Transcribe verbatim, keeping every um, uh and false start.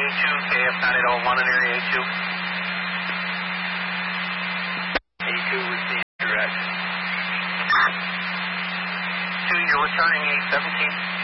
two, K F nine eight oh one in area A two. A two was the direct. two, you're returning eight seventeen.